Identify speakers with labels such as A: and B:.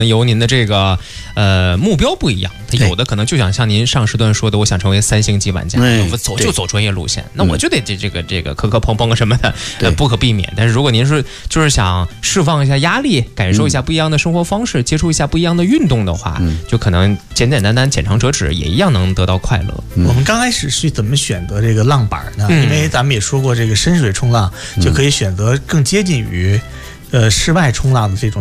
A: 由您的这个目标不一样，有的可能就想像您上时段说的，我想成为3星级玩家，走专业路线，那我就得这个磕磕碰碰什么的，不可避免。但是如果您是就是想释放一下压力，感受一下不一样的生活方式，接触一下不一样的运动的话，就可能简简单单浅尝辄止，也一样能得到快乐。
B: 我们刚开始是怎么选择这个浪板呢？因为咱们也说过，这个深水冲浪就可以选择更接近于室外冲浪的这种